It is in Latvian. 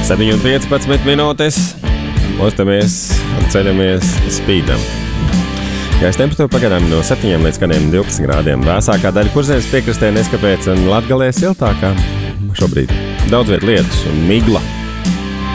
7:15 minūtes. Mostamies un ceļamies spīdam. Gaisa temperatūra pagaidām no 7 līdz 12 grādiem. Vēsākā daļa Kurzemes piekrastē neskapēc un Latgalē siltākā. Šobrīd daudz viet lietus un migla.